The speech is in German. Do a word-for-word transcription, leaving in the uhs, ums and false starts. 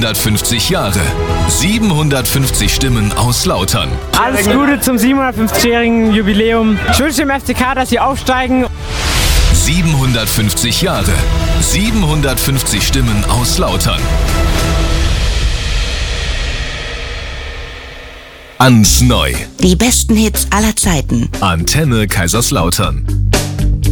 siebenhundertfünfzig Jahre. siebenhundertfünfzig Stimmen aus Lautern. Alles Gute zum siebenhundertfünfzigjährigen Jubiläum. Ich wünsche dem F C K, dass sie aufsteigen. siebenhundertfünfzig Jahre. siebenhundertfünfzig Stimmen aus Lautern. Ans Neu. Die besten Hits aller Zeiten. Antenne Kaiserslautern.